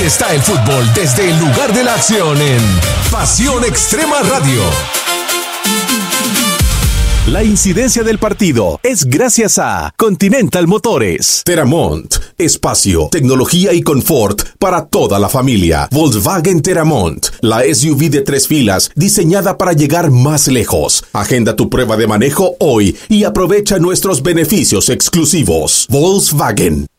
está el fútbol desde el lugar de la acción en Pasión Extrema Radio. La incidencia del partido es gracias a Continental Motores. Teramont, espacio, tecnología y confort para toda la familia. Volkswagen Teramont, la SUV de 3 filas diseñada para llegar más lejos. Agenda tu prueba de manejo hoy y aprovecha nuestros beneficios exclusivos. Volkswagen.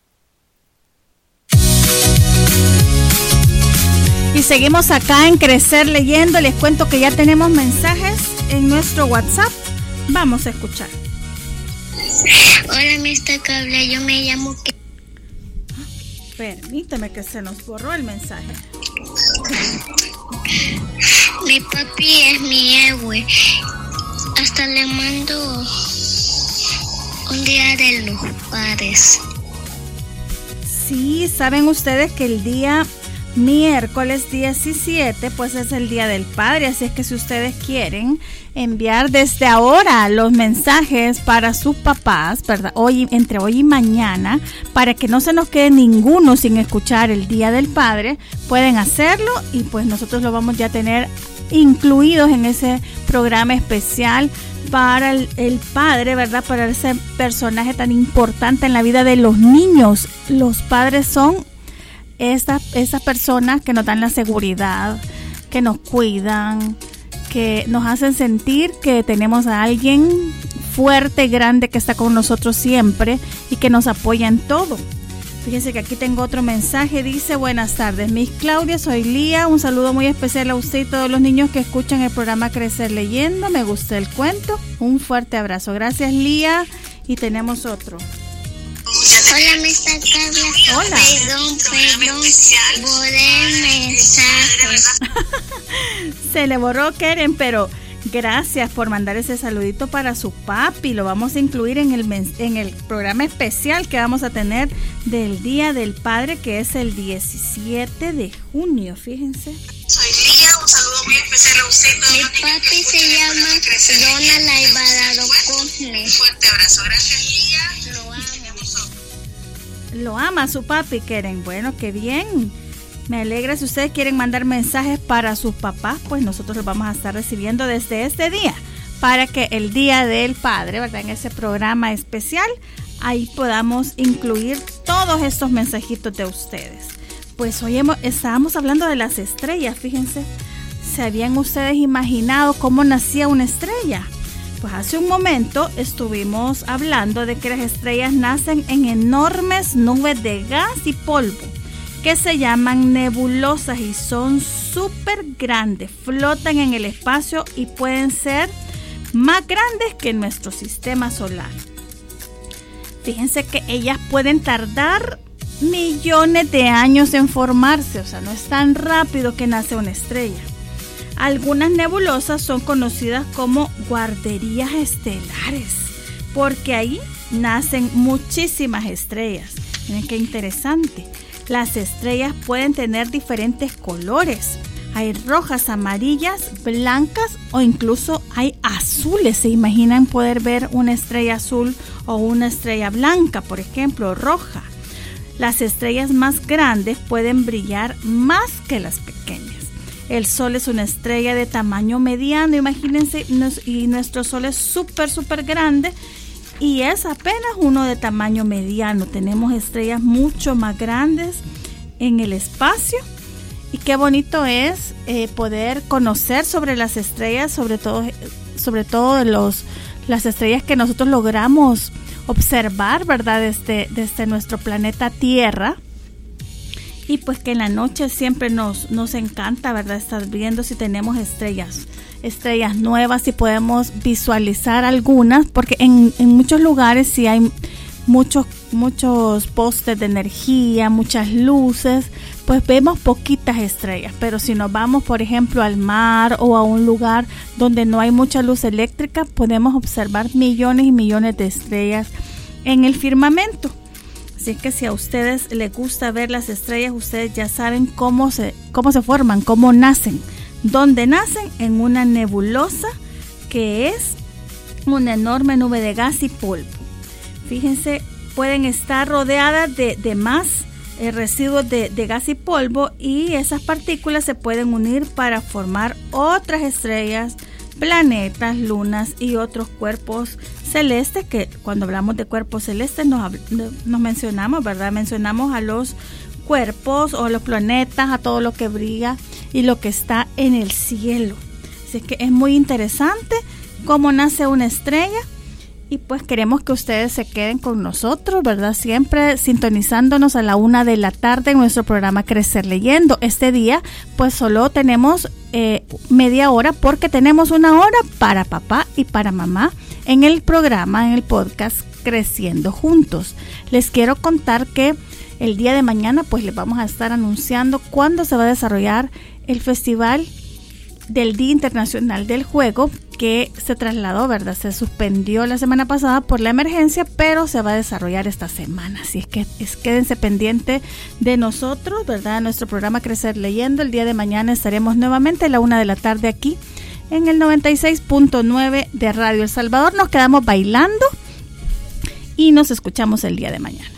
Y seguimos acá en Crecer Leyendo. Les cuento que ya tenemos mensajes en nuestro WhatsApp. Vamos a escuchar. Hola, Mr. Cable, yo me llamo... Permíteme que se nos borró el mensaje. Mi papi es mi héroe. Hasta le mando un día de los padres. Sí, saben ustedes que el día miércoles 17 pues es el Día del Padre, así es que si ustedes quieren enviar desde ahora los mensajes para sus papás, ¿verdad? Entre hoy y mañana, para que no se nos quede ninguno sin escuchar el Día del Padre, pueden hacerlo y pues nosotros lo vamos ya a tener incluidos en ese programa especial para el padre, ¿verdad? Para ese personaje tan importante en la vida de los niños. Los padres son esas personas que nos dan la seguridad, que nos cuidan, que nos hacen sentir que tenemos a alguien fuerte, grande, que está con nosotros siempre y que nos apoya en todo. Fíjense que aquí tengo otro mensaje, dice: buenas tardes, Miss Claudia, soy Lía, un saludo muy especial a usted y todos los niños que escuchan el programa Crecer Leyendo, me gustó el cuento, un fuerte abrazo. Gracias, Lía. Y tenemos otro. Hola, Mr. Carla. Hola. Perdón por el mensaje. Se le borró, Keren, pero gracias por mandar ese saludito para su papi. Lo vamos a incluir en el programa especial que vamos a tener del Día del Padre, que es el 17 de junio, fíjense. Soy Lía, un saludo muy especial a usted. Mi papi se llama Donald Alvarado Cosme. Un fuerte abrazo, gracias, Lía. Lo amo. Lo ama su papi, Keren. Bueno, qué bien. Me alegra. Si ustedes quieren mandar mensajes para sus papás, pues nosotros los vamos a estar recibiendo desde este día, para que el Día del Padre, ¿verdad? En ese programa especial, ahí podamos incluir todos estos mensajitos de ustedes. Pues hoy estábamos hablando de las estrellas, fíjense. ¿Se habían ustedes imaginado cómo nacía una estrella? Pues hace un momento estuvimos hablando de que las estrellas nacen en enormes nubes de gas y polvo que se llaman nebulosas y son súper grandes, flotan en el espacio y pueden ser más grandes que nuestro sistema solar. Fíjense que ellas pueden tardar millones de años en formarse, o sea, no es tan rápido que nace una estrella. Algunas nebulosas son conocidas como guarderías estelares, porque ahí nacen muchísimas estrellas. Miren qué interesante. Las estrellas pueden tener diferentes colores. Hay rojas, amarillas, blancas o incluso hay azules. ¿Se imaginan poder ver una estrella azul o una estrella blanca, por ejemplo, roja? Las estrellas más grandes pueden brillar más que las pequeñas. El Sol es una estrella de tamaño mediano, imagínense, y nuestro Sol es súper grande y es apenas uno de tamaño mediano. Tenemos estrellas mucho más grandes en el espacio y qué bonito es poder conocer sobre las estrellas, sobre todo las estrellas que nosotros logramos observar, ¿verdad? Desde nuestro planeta Tierra. Y pues que en la noche siempre nos encanta, ¿verdad? Estar viendo si tenemos estrellas nuevas, si podemos visualizar algunas, porque en muchos lugares sí hay muchos postes de energía, muchas luces, pues vemos poquitas estrellas. Pero si nos vamos, por ejemplo, al mar o a un lugar donde no hay mucha luz eléctrica, podemos observar millones y millones de estrellas en el firmamento. Así es que si a ustedes les gusta ver las estrellas, ustedes ya saben cómo se forman, cómo nacen. ¿Dónde nacen? En una nebulosa que es una enorme nube de gas y polvo. Fíjense, pueden estar rodeadas de más residuos de gas y polvo, y esas partículas se pueden unir para formar otras estrellas, planetas, lunas y otros cuerpos celestes, que cuando hablamos de cuerpos celestes nos mencionamos, ¿verdad? Mencionamos a los cuerpos o los planetas, a todo lo que brilla y lo que está en el cielo. Así que es muy interesante cómo nace una estrella. Y pues queremos que ustedes se queden con nosotros, ¿verdad? Siempre sintonizándonos a la 1 de la tarde en nuestro programa Crecer Leyendo. Este día pues solo tenemos media hora, porque tenemos una hora para papá y para mamá en el programa, en el podcast Creciendo Juntos. Les quiero contar que el día de mañana pues les vamos a estar anunciando cuándo se va a desarrollar el Festival del Día Internacional del Juego, que se trasladó, ¿verdad? Se suspendió la semana pasada por la emergencia, pero se va a desarrollar esta semana. Así es que quédense pendientes de nosotros, ¿verdad? Nuestro programa Crecer Leyendo. El día de mañana estaremos nuevamente a la 1 de la tarde aquí en el 96.9 de Radio El Salvador. Nos quedamos bailando y nos escuchamos el día de mañana.